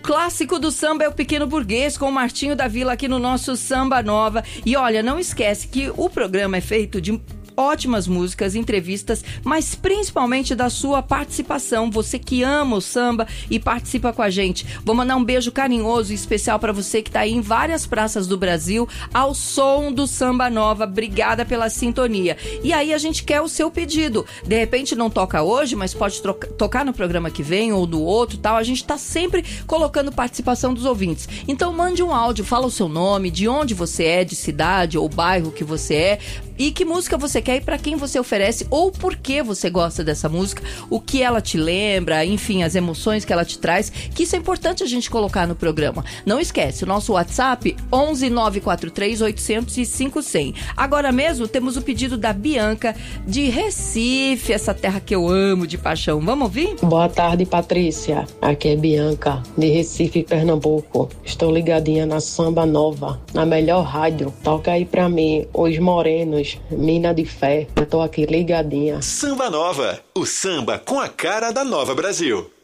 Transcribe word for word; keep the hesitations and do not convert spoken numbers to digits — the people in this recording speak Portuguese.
clássico do samba é o Pequeno Burguês, com o Martinho da Vila aqui no nosso Samba Nova. E olha, não esquece que o programa é feito de ótimas músicas, entrevistas, mas principalmente da sua participação, você que ama o samba e participa com a gente. Vou mandar um beijo carinhoso e especial para você que tá aí em várias praças do Brasil, ao som do Samba Nova. Obrigada pela sintonia. E aí a gente quer o seu pedido. De repente não toca hoje, mas pode troca, tocar no programa que vem ou do outro, tal. A gente tá sempre colocando participação dos ouvintes. Então mande um áudio, fala o seu nome, de onde você é, de cidade ou bairro que você é, e que música você quer e para quem você oferece, ou por que você gosta dessa música, o que ela te lembra, enfim, as emoções que ela te traz, que isso é importante a gente colocar no programa. Não esquece, o nosso WhatsApp onze nove quatro três oito zero zero cinco zero zero. Agora mesmo temos o pedido da Bianca de Recife, essa terra que eu amo de paixão. Vamos ouvir? Boa tarde, Patrícia. Aqui é Bianca, de Recife, Pernambuco. Estou ligadinha na Samba Nova, na melhor rádio. Toca aí pra mim, Os Morenos, Mina de Fé. Eu tô aqui ligadinha. Samba Nova, o samba com a cara da Nova Brasil.